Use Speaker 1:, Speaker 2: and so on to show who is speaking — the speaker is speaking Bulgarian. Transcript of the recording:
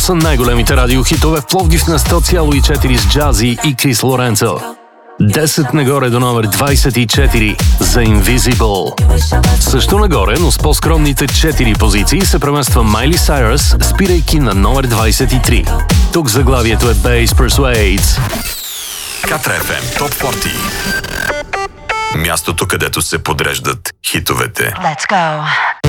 Speaker 1: са най-големите радиохитове в Пловдив на 100,4 с Джази и Крис Лоренцо. 10 нагоре до номер 24 за Invisible. Също нагоре, но с по-скромните 4 позиции се премества Майли Сайръс, спирайки на номер 23. Тук заглавието е Bass Persuades.
Speaker 2: Катра FM Топ 40. Мястото, където се подреждат хитовете.
Speaker 3: Let's go.